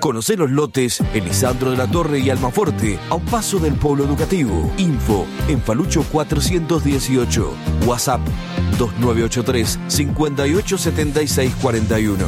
Conocé los lotes en Lisandro de la Torre y Almafuerte, a un paso del Polo Educativo. Info en Falucho 418. WhatsApp 2983 587641.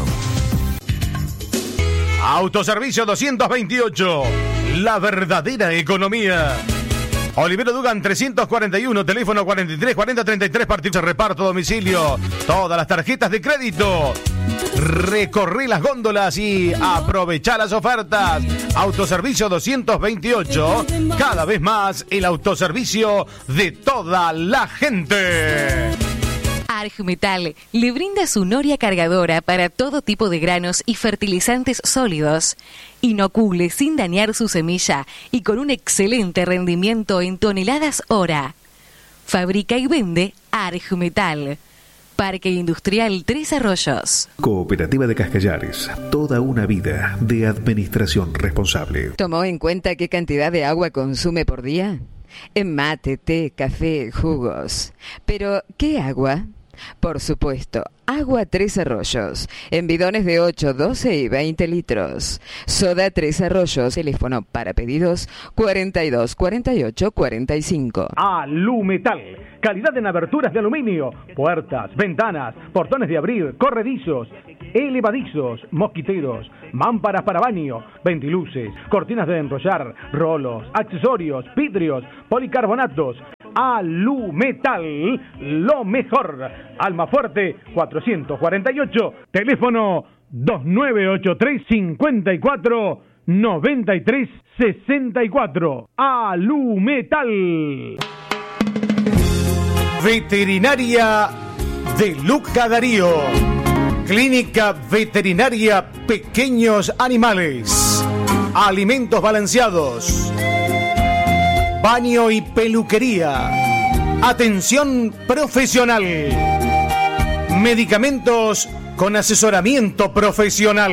Autoservicio 228. La verdadera economía. Olivero Dugan 341, teléfono 43 40 33, partido de reparto a domicilio. Todas las tarjetas de crédito. Recorrí las góndolas y aprovechá las ofertas. Autoservicio 228, cada vez más el autoservicio de toda la gente. Argmetal le brinda su noria cargadora para todo tipo de granos y fertilizantes sólidos. Inocule sin dañar su semilla y con un excelente rendimiento en toneladas hora. Fabrica y vende Argmetal. Parque Industrial Tres Arroyos. Cooperativa de Cascallares. Toda una vida de administración responsable. ¿Tomó en cuenta qué cantidad de agua consume por día? En mate, té, café, jugos. Pero, ¿qué agua? Por supuesto, agua Tres Arroyos, en bidones de 8, 12 y 20 litros. Soda Tres Arroyos, teléfono para pedidos 42 48 45. Alumetal, calidad en aberturas de aluminio, puertas, ventanas, portones de abrir, corredizos, elevadizos, mosquiteros, mámparas para baño, ventiluces, cortinas de enrollar, rolos, accesorios, vidrios, policarbonatos. Alumetal, lo mejor. Almafuerte 448, teléfono 2983 54 93 64. Alumetal. Veterinaria de Luca Darío. Clínica Veterinaria Pequeños Animales. Alimentos balanceados. Baño y peluquería. Atención profesional. Medicamentos con asesoramiento profesional.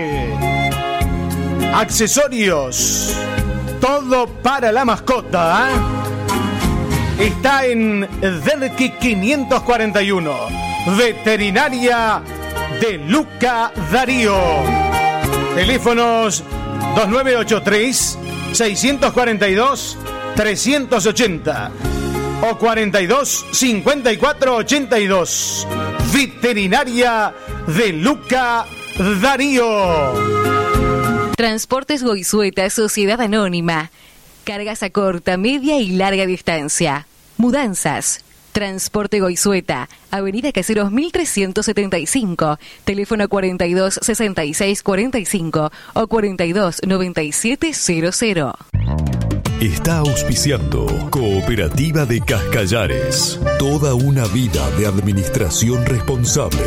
Accesorios. Todo para la mascota. Está en Derqui 541. Veterinaria de Luca Darío. Teléfonos 2983 642 380 o 42 54 82. Veterinaria de Luca Darío. Transportes Goizueta, Sociedad Anónima. Cargas a corta, media y larga distancia. Mudanzas. Transporte Goizueta, Avenida Caseros 1375, teléfono 42 66 45 o 42 97 00. Está auspiciando Cooperativa de Cascallares. Toda una vida de administración responsable.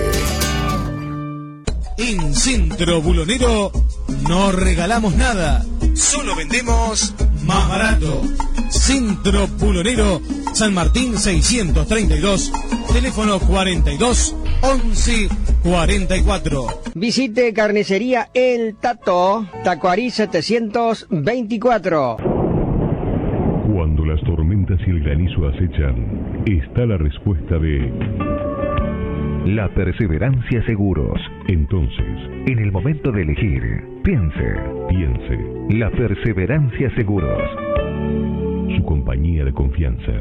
En Centro Bulonero no regalamos nada, solo vendemos más barato. Centro Bulonero, San Martín 632, teléfono 42 11 44. Visite Carnicería El Tato, Tacuarí 724. Cuando las tormentas y el granizo acechan, está la respuesta de La Perseverancia Seguros. Entonces, en el momento de elegir, piense. La Perseverancia Seguros. Su compañía de confianza.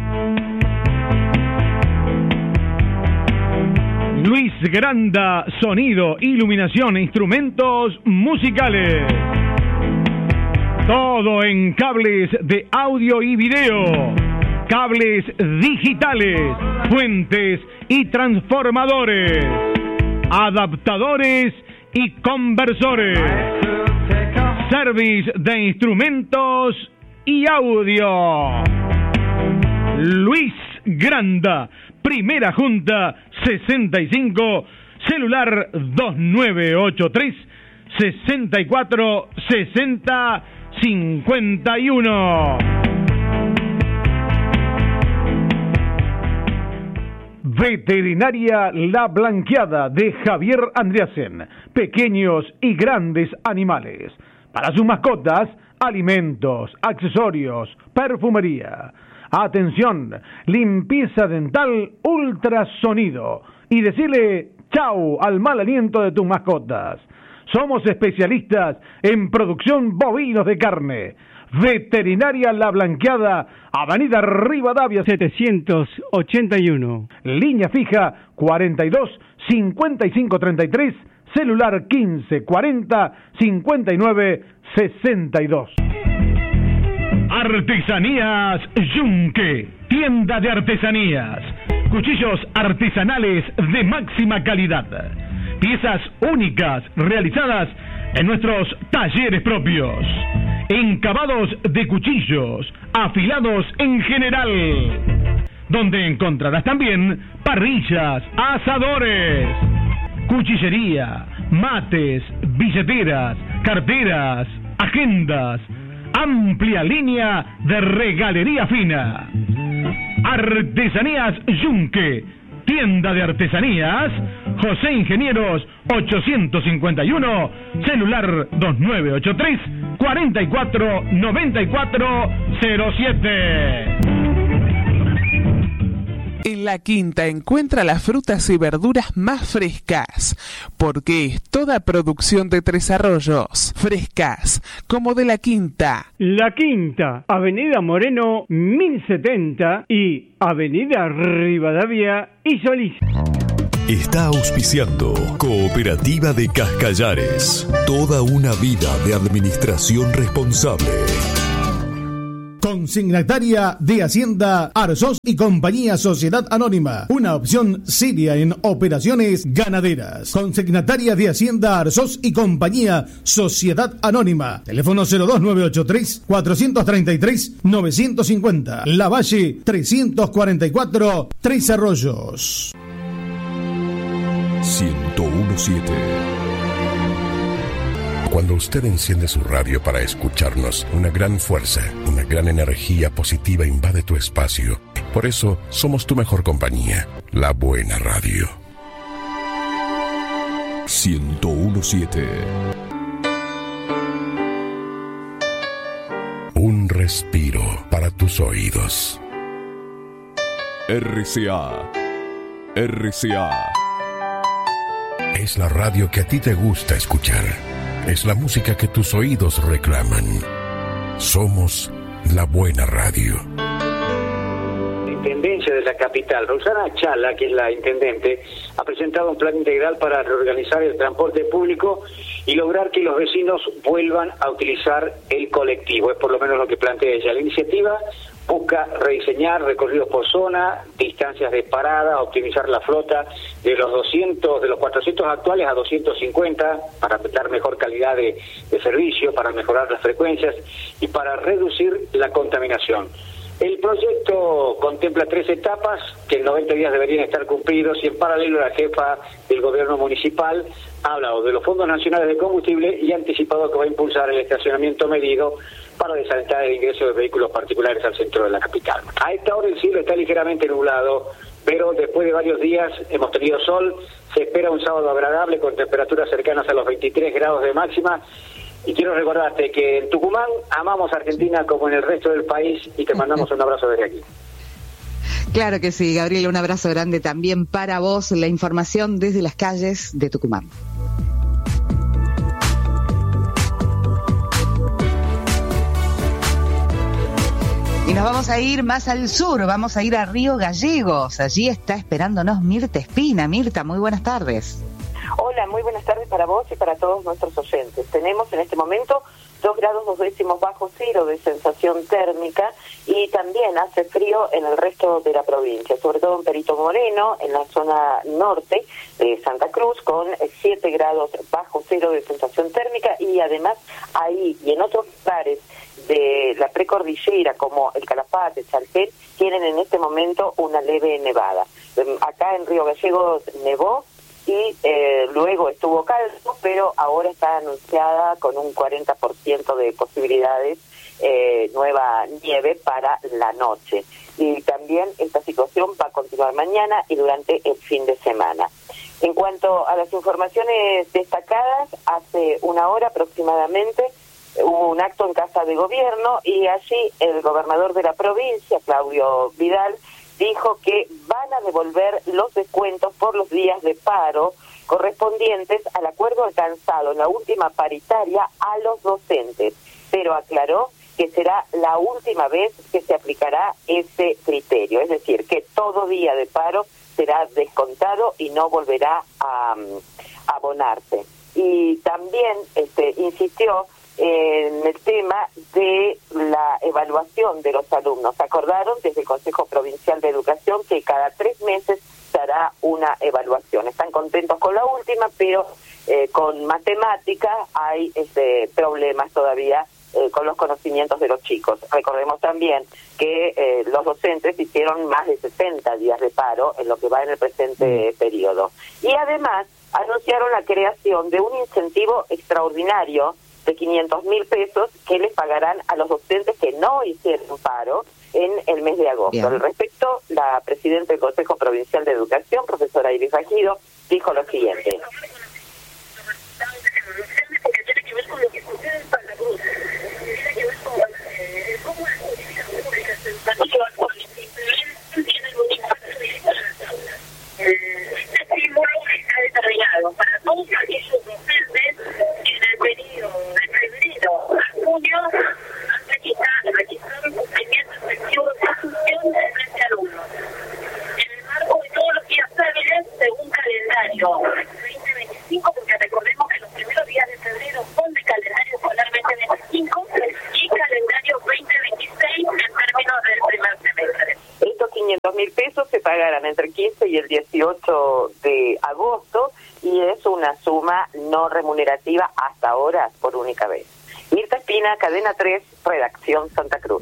Luis Granda, sonido, iluminación e instrumentos musicales. Todo en cables de audio y video, cables digitales, fuentes y transformadores, adaptadores y conversores, service de instrumentos y audio. Luis Granda, Primera Junta 65, celular 2983 64 60 51. Veterinaria La Blanqueada de Javier Andreasen. Pequeños y grandes animales. Para sus mascotas, alimentos, accesorios, perfumería. Atención, limpieza dental, ultrasonido. Y decirle chau al mal aliento de tus mascotas. Somos especialistas en producción bovinos de carne. Veterinaria La Blanqueada, Avenida Rivadavia 781. Línea fija 42 55 33, celular 15 40 59 62. Artesanías Yunque, tienda de artesanías, cuchillos artesanales de máxima calidad, piezas únicas realizadas en nuestros talleres propios, encabados de cuchillos, afilados en general, donde encontrarás también parrillas, asadores, cuchillería, mates, billeteras, carteras, agendas, amplia línea de regalería fina. Artesanías Yunque, tienda de artesanías, José Ingenieros 851, celular 2983 44 94 07. En La Quinta encuentra las frutas y verduras más frescas, porque es toda producción de Tres Arroyos, frescas, como de La Quinta. La Quinta, Avenida Moreno 1070 y Avenida Rivadavia y Solís. Está auspiciando Cooperativa de Cascallares. Toda una vida de administración responsable. Consignataria de Hacienda Arzós y Compañía Sociedad Anónima. Una opción seria en operaciones ganaderas. Consignataria de Hacienda Arzós y Compañía Sociedad Anónima. Teléfono 02983-433-950. La Valle 344, Tres Arroyos. 1017. Cuando usted enciende su radio para escucharnos, una gran fuerza, una gran energía positiva invade tu espacio. Por eso, somos tu mejor compañía, la buena radio. 1017. Un respiro para tus oídos. RCA. RCA. Es la radio que a ti te gusta escuchar. Es la música que tus oídos reclaman. Somos la buena radio. Intendencia de la capital, Rosana Chala, que es la intendente, ha presentado un plan integral para reorganizar el transporte público y lograr que los vecinos vuelvan a utilizar el colectivo. Es por lo menos lo que plantea ella. La iniciativa busca rediseñar recorridos por zona, distancias de parada, optimizar la flota de los 400 actuales a 250 para dar mejor calidad de servicio, para mejorar las frecuencias y para reducir la contaminación. El proyecto contempla 3 etapas que en 90 días deberían estar cumplidos y en paralelo la jefa del gobierno municipal ha hablado de los fondos nacionales de combustible y ha anticipado que va a impulsar el estacionamiento medido para desalentar el ingreso de vehículos particulares al centro de la capital. A esta hora el cielo está ligeramente nublado, pero después de varios días hemos tenido sol, se espera un sábado agradable con temperaturas cercanas a los 23 grados de máxima. Y quiero recordarte que en Tucumán amamos a Argentina como en el resto del país y te mandamos un abrazo desde aquí. Claro que sí, Gabriel, un abrazo grande también para vos. La información desde las calles de Tucumán. Y nos vamos a ir más al sur, vamos a ir a Río Gallegos. Allí está esperándonos Mirta Espina. Mirta, muy buenas tardes. Hola, muy buenas tardes para vos y para todos nuestros oyentes. Tenemos en este momento 2 grados 2 décimos bajo cero de sensación térmica y también hace frío en el resto de la provincia, sobre todo en Perito Moreno, en la zona norte de Santa Cruz, con 7 grados bajo cero de sensación térmica y además ahí y en otros lugares de la precordillera como el Calafate, Chaltén, tienen en este momento una leve nevada. Acá en Río Gallegos nevó y luego estuvo calmo, pero ahora está anunciada con un 40% de posibilidades nueva nieve para la noche. Y también esta situación va a continuar mañana y durante el fin de semana. En cuanto a las informaciones destacadas, hace una hora aproximadamente hubo un acto en Casa de Gobierno y allí el gobernador de la provincia, Claudio Vidal, dijo que van a devolver los descuentos por los días de paro correspondientes al acuerdo alcanzado en la última paritaria a los docentes, pero aclaró que será la última vez que se aplicará ese criterio, es decir, que todo día de paro será descontado y no volverá a abonarse. Y también insistió en el tema de la evaluación de los alumnos. Acordaron desde el Consejo Provincial de Educación que cada 3 meses se hará una evaluación. Están contentos con la última, pero con matemática hay problemas todavía con los conocimientos de los chicos. Recordemos también que los docentes hicieron más de 60 días de paro en lo que va en el presente periodo. Y además anunciaron la creación de un incentivo extraordinario de 500.000 pesos que les pagarán a los docentes que no hicieron paro en el mes de agosto. Bien. Al respecto, la presidenta del Consejo Provincial de Educación, profesora Iris Bajido, dijo lo siguiente. Este estímulo está determinado para todos aquellos docentes que en el periodo de febrero a junio han registrado cumplimiento efectivo de asunción de 13 alumnos. En el marco de todos los días hábiles, según calendario 2025, porque recordemos que los primeros días de febrero son de calendario escolar 2025 y calendario 2026 en términos del primer semestre. Estos 500.000 pesos se pagarán entre el 15 y el 18 de agosto y es una suma no remunerativa hasta ahora por única vez. Mirta Espina, Cadena 3, Redacción Santa Cruz.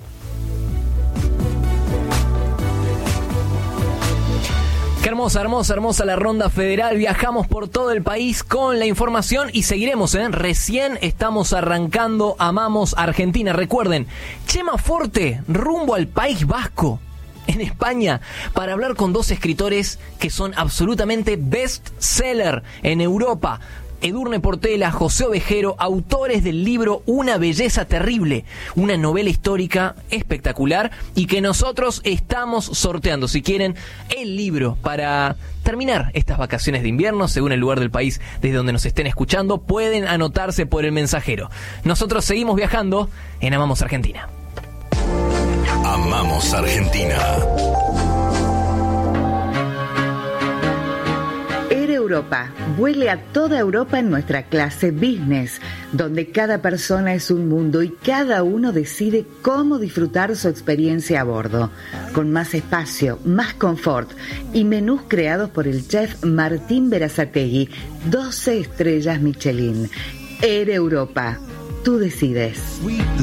Qué hermosa la ronda federal. Viajamos por todo el país con la información y seguiremos, Recién estamos arrancando Amamos Argentina. Recuerden, Chema Forte, rumbo al País Vasco, en España, para hablar con 2 escritores que son absolutamente bestseller en Europa. Edurne Portela, José Ovejero, autores del libro Una belleza terrible, una novela histórica espectacular y que nosotros estamos sorteando, si quieren, el libro para terminar estas vacaciones de invierno, según el lugar del país desde donde nos estén escuchando, pueden anotarse por el mensajero. Nosotros seguimos viajando en Amamos Argentina. Amamos Argentina. Europa. Vuele a toda Europa en nuestra clase Business, donde cada persona es un mundo y cada uno decide cómo disfrutar su experiencia a bordo, con más espacio, más confort y menús creados por el chef Martín Berazategui, 12 estrellas Michelin. Air Europa. Tú decides.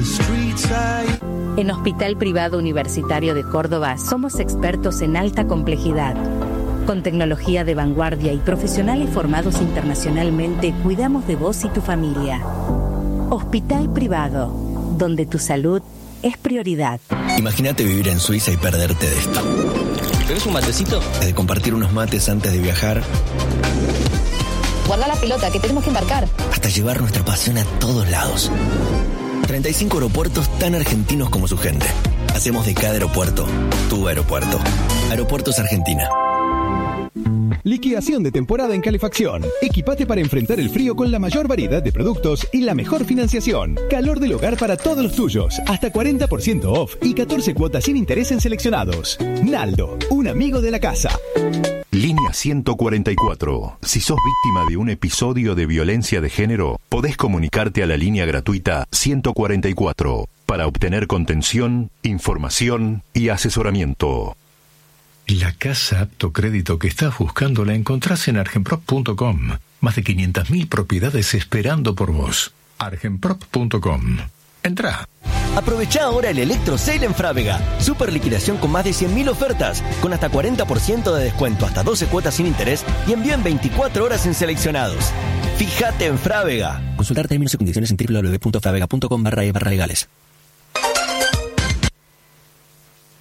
En Hospital Privado Universitario de Córdoba somos expertos en alta complejidad. Con tecnología de vanguardia y profesionales formados internacionalmente, cuidamos de vos y tu familia. Hospital Privado, donde tu salud es prioridad. Imagínate vivir en Suiza y perderte de esto. ¿Tenés un matecito? De compartir unos mates antes de viajar. Guarda la pelota, que tenemos que embarcar. Hasta llevar nuestra pasión a todos lados. 35 aeropuertos tan argentinos como su gente. Hacemos de cada aeropuerto tu aeropuerto. Aeropuertos Argentina. Liquidación de temporada en calefacción. Equipate para enfrentar el frío con la mayor variedad de productos y la mejor financiación. Calor del hogar para todos los tuyos. Hasta 40% off y 14 cuotas sin interés en seleccionados. Naldo, un amigo de la casa. Línea 144. Si sos víctima de un episodio de violencia de género, podés comunicarte a la línea gratuita 144 para obtener contención, información y asesoramiento. La casa apto crédito que estás buscando la encontrás en argenprop.com. Más de 500.000 propiedades esperando por vos. argenprop.com. Entrá. Aprovechá ahora el Electro Sale en Frávega. Super liquidación con más de 100.000 ofertas, con hasta 40% de descuento, hasta 12 cuotas sin interés y envío en 24 horas en seleccionados. Fíjate en Frávega. Consultar términos y condiciones en www.fravega.com/legales.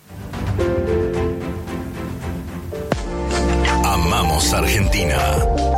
Amamos Argentina.